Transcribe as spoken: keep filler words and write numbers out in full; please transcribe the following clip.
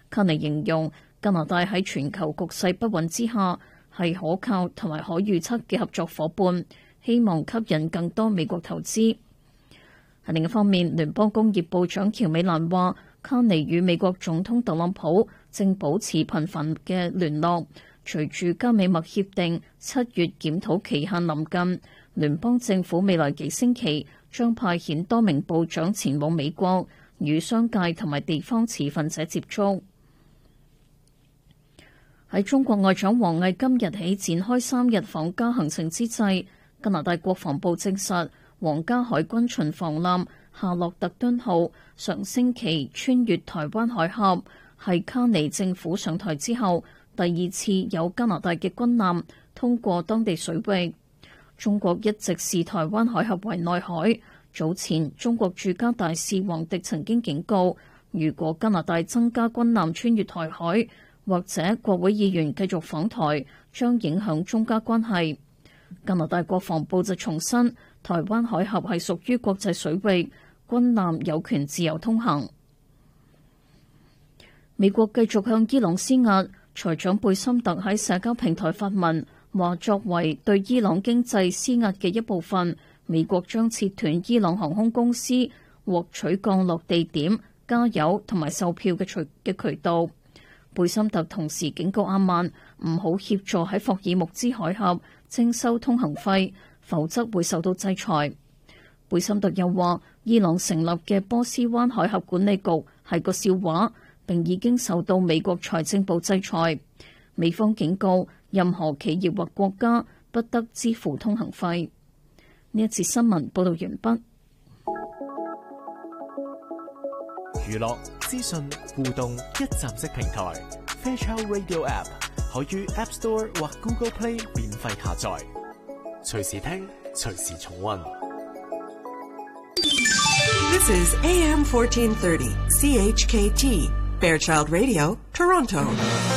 卡尼形容加拿大喺全球局勢不穩之下係可靠同埋可預測嘅合作夥伴，希望吸引更多美國投資。喺另一方面，聯邦工業部長喬美蘭話，卡尼與美國總統特朗普正保持頻繁嘅聯絡。隨住加美墨協定七月檢討期限臨近，聯邦政府未來幾星期將派遣多名部長前往美國，與商界同埋地方持份者接觸。喺中國外長王毅今日起展開三日訪加行程之際，加拿大國防部證實，皇家海軍巡防艦夏洛特敦號上星期穿越台灣海峽，係卡尼政府上台之後第二次有加拿大嘅軍艦通過當地水域。中國一直視台灣海峽為內海。早前中國駐加大使王迪曾經警告，如果加拿大增加軍艦穿越台海，或者國會議員繼續訪台，將影響中加關係。加拿大國防部就重申，台灣海峽係屬於國際水域，軍艦有權自由通行。美國繼續向伊朗施壓，財長貝森特喺社交平台發文，話作為對伊朗經濟施壓嘅一部分，美國將切斷伊朗航空公司獲取降落地點、加油同埋售票嘅渠嘅渠道。貝森特同時警告阿曼唔好協助喺霍爾木茲海峽徵收通行費，否則會受到制裁。貝森特又話，伊朗成立嘅波斯灣海峽管理局係個笑話，並已經受到美國財政部制裁。美方警告，任何企業或國家不得支付通行費。呢一節新聞報道完畢。 娛樂、資訊、互動一站式平台 Fairchild Radio App 可於 App Store 或 Google Play 免費下載，隨時聽，隨時重溫。 This is A M fourteen thirty C H K T Fairchild Radio, Toronto.